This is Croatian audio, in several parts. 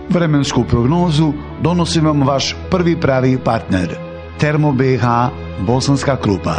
Vremensku prognozu donosi vam vaš prvi pravi partner, Termo BH Bosanska Krupa.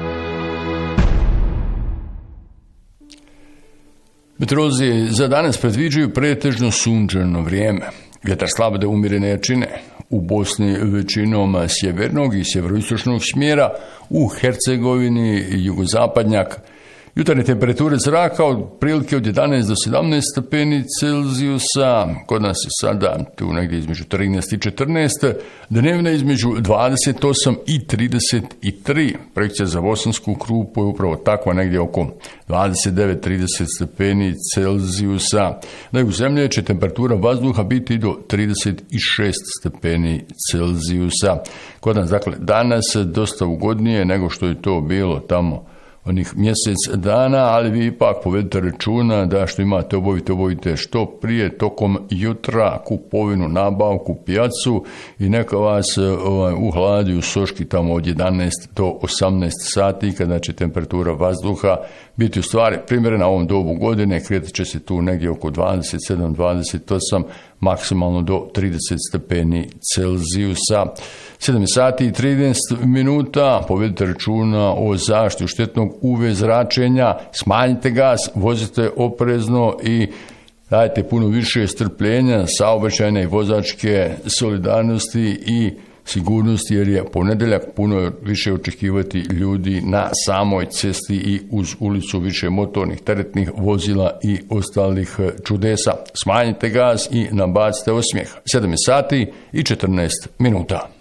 Meteorolozi za danas predviđaju pretežno sunčano vrijeme. Vjetar slab do umjerene jačine. U Bosni većinom sjevernog i sjeveroistočnog smjera, u Hercegovini jugozapadnjak. Jutarnje temperature zraka otprilike od 11 do 17 stepeni Celzijusa, kod nas je sada tu negdje između 13 i 14, dnevne između 28 i 33. Projekcija za Bosansku Krupu je upravo takva, negdje oko 29-30 stepeni Celzijusa. Na jugu zemlje će temperatura vazduha biti do 36 stepeni Celzijusa. Kod nas, dakle, danas dosta ugodnije nego što je to bilo tamo onih mjesec dana, ali vi ipak povedite računa da što imate obavite što prije tokom jutra, kupovinu, nabavku, pijacu i neka vas uhladi u soški tamo od 11 do 18 sati kada će temperatura vazduha biti u stvari primjerena ovom dobu godine, kretat će se tu negdje oko 27-28, maksimalno do 30 stepeni Celzijusa. 7 sati i 13 minuta, povedite računa o zaštiti štetnog UV zračenja, smanjite gas, vozite oprezno i dajte puno više strpljenja, saobraćajne i vozačke solidarnosti i sigurnosti, jer je ponedjeljak puno više očekivati ljudi na samoj cesti i uz ulicu, više motornih teretnih vozila i ostalih čudesa. Smanjite gas i nabacite osmijeh. 7 sati i 14 minuta.